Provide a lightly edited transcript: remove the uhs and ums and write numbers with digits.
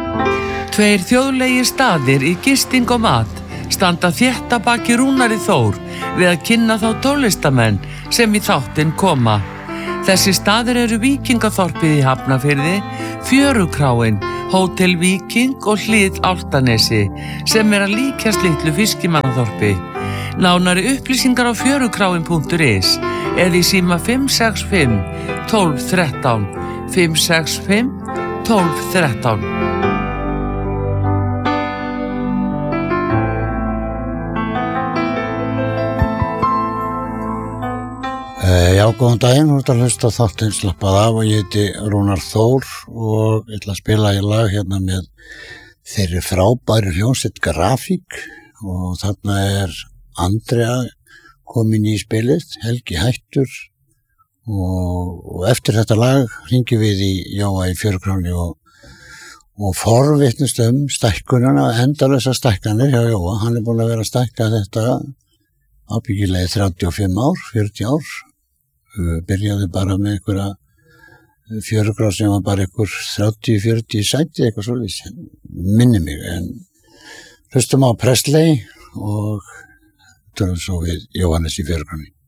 Tveir þjóðlegir staðir í gisting og mat standa þétt að baki Rúnari Þór við að kynna þá tólistamenn sem í þáttinn koma. Þessi staðir eru Víkingaþorpið í Hafnarfirði, Fjörukráin, Hótel Víking og Hlið Álftanesi sem að líkjast litlu fiskimannaþorpi. Nánari upplýsingar á fjörukráin.is eða í síma 565 12 13 565 12 13. Já, góðan daginn, þú ert að hlusta þáttinn Slappað af og ég heiti Rúnar Þór og ég ætla að spila í lag hérna með þeirri frábæru hljómsveit Grafík og þarna Andrea komin í spilið, Helgi hættur og eftir þetta lag hringjum við í Jóa í Fjörukráni og forvitnumst stækkunina, endalausar stækkanir hjá Jóa. Hann búinn að vera að stækka þetta ábyggilega 35 ár, 40 ár. Byrjaði bara með einhverja Fjörugrá sem var bara einhver 30-40 sæti eitthvað svolítið, minni mig, en hlustum á Presley og tölum svo við Jóhannes í Fjörukráni.